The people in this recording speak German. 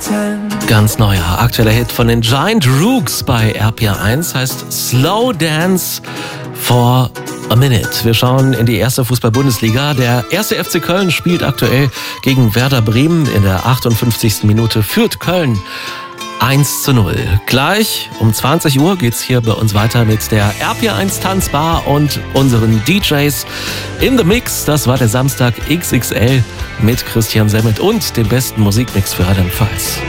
Ganz neuer, aktueller Hit von den Giant Rooks bei RPR1 heißt Slow Dance for a Minute. Wir schauen in die erste Fußball-Bundesliga. Der erste FC Köln spielt aktuell gegen Werder Bremen. In der 58. Minute führt Köln 1:0. Gleich um 20 Uhr geht's hier bei uns weiter mit der RPR1 Tanzbar und unseren DJs in the Mix. Das war der Samstag XXL mit Christian Semmet und dem besten Musikmix für Rheinland-Pfalz.